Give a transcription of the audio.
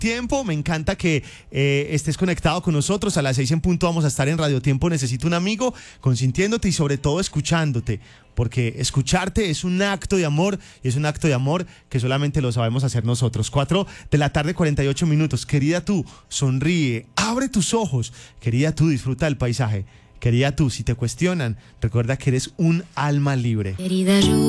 Tiempo. Me encanta que estés conectado con nosotros. A las 6 en punto vamos a estar en Radio Tiempo. Necesito un amigo, consintiéndote y sobre todo escuchándote. Porque escucharte es un acto de amor, y es un acto de amor que solamente lo sabemos hacer nosotros. 4 de la tarde, 48 minutos. Querida tú, sonríe, abre tus ojos. Querida tú, disfruta del paisaje. Querida tú, si te cuestionan, recuerda que eres un alma libre. Querida yo.